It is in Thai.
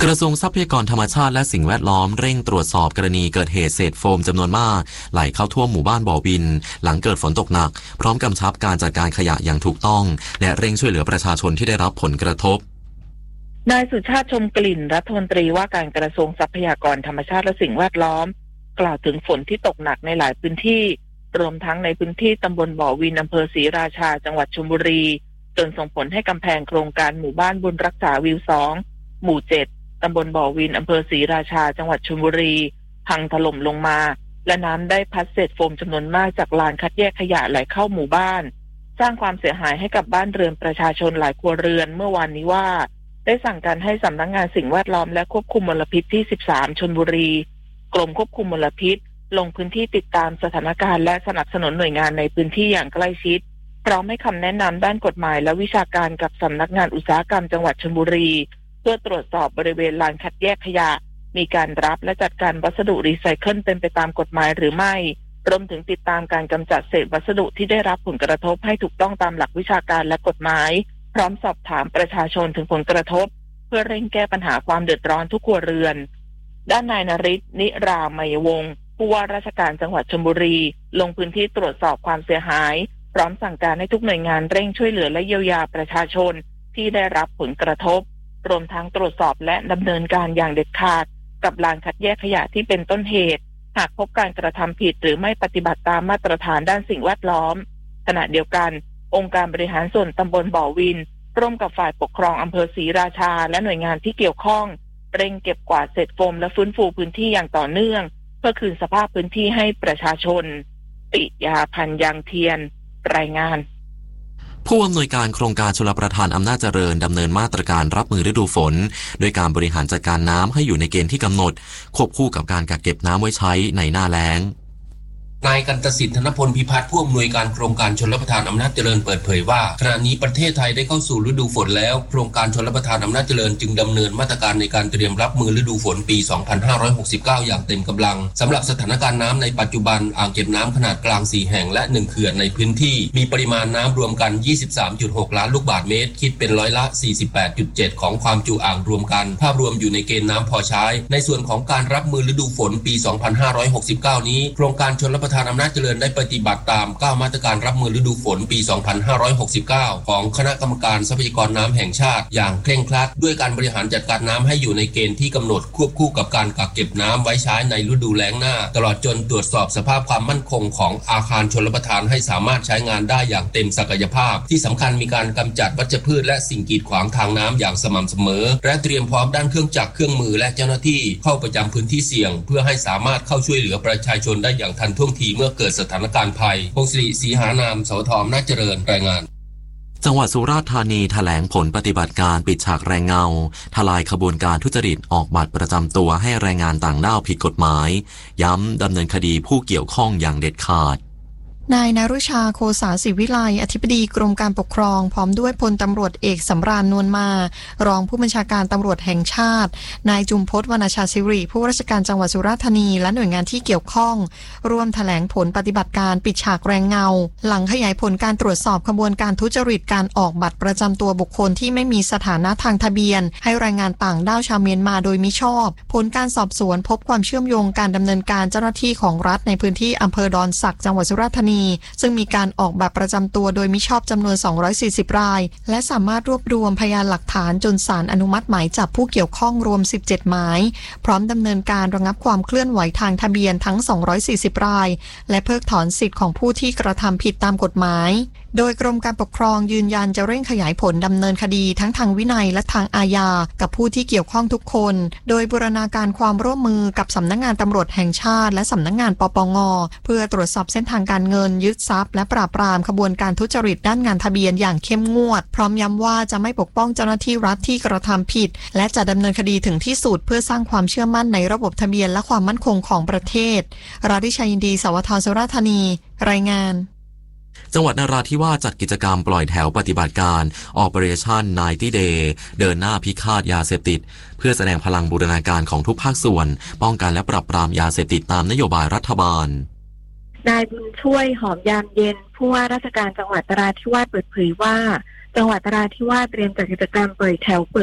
กระทรวงทรัพยากรธรรมชาติและสิ่งแวดล้อมเร่งตรวจสอบกรณีเกิดเหตุเศษโฟมจำนวนมากไหลเข้าท่วมหมู่บ้านบ่อวินหลังเกิดฝนตกหนักพร้อมกำชับการจัดการขยะอย่างถูกต้องและเร่งช่วยเหลือประชาชนที่ได้รับผลกระทบนายสุชาติชมกลิ่นรัฐมนตรีว่าการกระทรวงทรัพยากรธรรมชาติและสิ่งแวดล้อมกล่าวถึงฝนที่ตกหนักในหลายพื้นที่รวมทั้งในพื้นที่ตำบลบ่อวินอำเภอศรีราชาจังหวัดชลบุรีจนส่งผลให้กำแพงโครงการหมู่บ้านบุญรักษาวิว2หมู่7ตำบลบ่อวินอำเภอศรีราชาจังหวัดชลบุรีพังถล่มลงมาและน้ำได้พัดเศษโฟมจำนวนมากจากลานคัดแยกขยะไหลเข้าหมู่บ้านสร้างความเสียหายให้กับบ้านเรือนประชาชนหลายครัวเรือนเมื่อวานนี้ว่าได้สั่งการให้สำนักงานสิ่งแวดล้อมและควบคุมมลพิษที่13ชลบุรีกรมควบคุมมลพิษลงพื้นที่ติดตามสถานการณ์และสนับสนุนหน่วยงานในพื้นที่อย่างใกล้ชิดพร้อมให้คำแนะนำด้านกฎหมายและวิชาการกับสำนักงานอุตสาหกรรมจังหวัดชลบุรีเพื่อตรวจสอบบริเวณลานคัดแยกขยะมีการรับและจัดการวัสดุรีไซเคิลเป็นไปตามกฎหมายหรือไม่รวมถึงติดตามการกำจัดเศษวัสดุที่ได้รับผลกระทบให้ถูกต้องตามหลักวิชาการและกฎหมายพร้อมสอบถามประชาชนถึงผลกระทบเพื่อเร่งแก้ปัญหาความเดือดร้อนทุกครัวเรือนด้านนายนฤทธิ์นิรามยวงศ์ผู้ว่าราชการจังหวัดชลบุรีลงพื้นที่ตรวจสอบความเสียหายพร้อมสั่งการให้ทุกหน่วยงานเร่งช่วยเหลือและเยียวยาประชาชนที่ได้รับผลกระทบรวมทั้งตรวจสอบและดำเนินการอย่างเด็ดขาดกับลานคัดแยกขยะที่เป็นต้นเหตุหากพบการกระทำผิดหรือไม่ปฏิบัติตามมาตรฐานด้านสิ่งแวดล้อมขณะเดียวกันองค์การบริหารส่วนตำบลบ่อวินร่วมกับฝ่ายปกครองอำเภอศรีราชาและหน่วยงานที่เกี่ยวข้องเร่งเก็บกวาดเศษโฟมและฟื้นฟูพื้นที่อย่างต่อเนื่องเพื่อคืนสภาพพื้นที่ให้ประชาชนปิยาพันธ์ยังเทียนรายงานผู้อำนวยการโครงการชลประทานอำนาจเจริญดำเนินมาตรการรับมือฤดูฝนโดยการบริหารจัดการน้ำให้อยู่ในเกณฑ์ที่กำหนดควบคู่กับการกักเก็บน้ำไว้ใช้ในหน้าแล้งนายกันตสิทธิ์ธนพลพิพัฒน์ผู้อำนวยการโครงการชลประทานอำนาจเจริญเปิดเผยว่าขณะนี้ประเทศไทยได้เข้าสู่ฤดูฝนแล้วโครงการชลประทานอำนาจเจริญจึงดำเนินมาตรการในการเตรียมรับมือฤดูฝนปี 2569 อย่างเต็มกำลังสำหรับสถานการณ์น้ำในปัจจุบันอ่างเก็บน้ำขนาดกลาง4แห่งและ1เขื่อนในพื้นที่มีปริมาณน้ำรวมกัน 23.6 ล้านลูกบาศก์เมตรคิดเป็นร้อยละ 48.7 ของความจุอ่างรวมกันภาพรวมอยู่ในเกณฑ์น้ำพอใช้ในส่วนของการรับมือฤดูฝนปี 2569 นี้โครงการชลประทานอำนาจเจริญได้ปฏิบัติตาม9มาตรการรับมือฤดูฝนปี 2569 ของคณะกรรมการทรัพยากรน้ำแห่งชาติอย่างเคร่งครัดด้วยการบริหารจัดการน้ำให้อยู่ในเกณฑ์ที่กำหนดควบคู่กับการกักเก็บน้ำไว้ใช้ในฤดูแล้งหน้าตลอดจนตรวจสอบสภาพความมั่นคงของอาคารชลประทานให้สามารถใช้งานได้อย่างเต็มศักยภาพที่สำคัญมีการกำจัดวัชพืชและสิ่งกีดขวางทางน้ำอย่างสม่ำเสมอและเตรียมพร้อมด้านเครื่องจักรเครื่องมือและเจ้าหน้าที่เข้าประจำพื้นที่เสี่ยงเพื่อให้สามารถเข้าช่วยเหลือประชาชนได้อย่างทันท่วงทีเมื่อเกิดสถานการณ์ภัยพงศรีศรีหานามสวทอำนาจเจริญรายงานจังหวัดสุราษฎร์ธานีแถลงผลปฏิบัติการปิดฉากแรงเงาทลายขบวนการทุจริตออกบัตรประจำตัวให้แรงงานต่างด้าวผิดกฎหมายย้ำดำเนินคดีผู้เกี่ยวข้องอย่างเด็ดขาดนายนฤชาโคสาศิวิไลอธิบดีกรมการปกครองพร้อมด้วยพลตำรวจเอกสำราญนวลมารองผู้บัญชาการตำรวจแห่งชาตินายจุมพจน์วรรณชาศิริผู้ราชการจังหวัดสุราษฎร์ธานีและหน่วยงานที่เกี่ยวข้องร่วมแถลงผลปฏิบัติการปิดฉากแรงเงาหลังขยายผลการตรวจสอบขบวนการทุจริตการออกบัตรประจำตัวบุคคลที่ไม่มีสถานะทางทะเบียนให้แรงงานต่างด้าวชาวเมียนมาโดยมิชอบผลการสอบสวนพบความเชื่อมโยงการดำเนินการเจ้าหน้าที่ของรัฐในพื้นที่อำเภอดอนสักจังหวัดสุราษฎร์ธานีซึ่งมีการออกบัตรประจำตัวโดยมิชอบจำนวน240รายและสามารถรวบรวมพยานหลักฐานจนศาลอนุมัติหมายจับผู้เกี่ยวข้องรวม17หมายพร้อมดำเนินการระงับความเคลื่อนไหวทางทะเบียนทั้ง240รายและเพิกถอนสิทธิ์ของผู้ที่กระทำผิดตามกฎหมายโดยกรมการปกครองยืนยันจะเร่งขยายผลดำเนินคดีทั้งทางวินัยและทางอาญากับผู้ที่เกี่ยวข้องทุกคนโดยบูรณาการความร่วมมือกับสำนักงานตำรวจแห่งชาติและสำนักงานปปง.เพื่อตรวจสอบเส้นทางการเงินยึดทรัพย์และปราบปรามขบวนการทุจริตด้านงานทะเบียนอย่างเข้มงวดพร้อมย้ำว่าจะไม่ปกป้องเจ้าหน้าที่รัฐที่กระทำผิดและจะดำเนินคดีถึงที่สุดเพื่อสร้างความเชื่อมั่นในระบบทะเบียนและความมั่นคงของประเทศราธิชัยยินดีสวทสุราษฎร์ธานีรายงานจังหวัดนราธิวาสจัดกิจกรรมปล่อยแถวปฏิบัติการ Operation 90 Day เดินหน้าพิฆาตยาเสพติดเพื่อแสดงพลังบูรณาการของทุกภาคส่วนป้องกันและปราบปรามยาเสพติดตามนโยบายรัฐบาลนายบุญช่วยหอมยามเย็นผู้ว่าราชการจังหวัดนราธิวาสเปิดเผยว่าจังหวัดนราธิวาสเตรียมจัดกิจกรรมปล่อยแถว